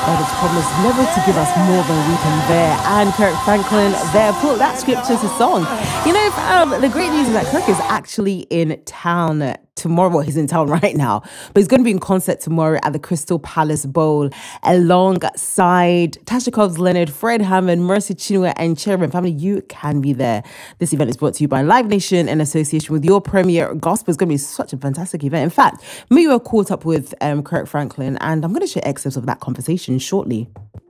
God has promised never to give us more than we can bear. And Kirk Franklin there put that scripture to song. You know, the great news is that Kirk is actually in town tomorrow. Well, he's in town right now, but he's going to be in concert tomorrow at the Crystal Palace Bowl alongside Tasha Cobbs Leonard, Fred Hammond, Mercy Chinua, and Cherubim. Family, you can be there. This event is brought to you by Live Nation in association with Your Premier Gospel. It's going to be such a fantastic event. In fact, me were caught up with Kirk Franklin, and I'm going to share excerpts of that conversation shortly.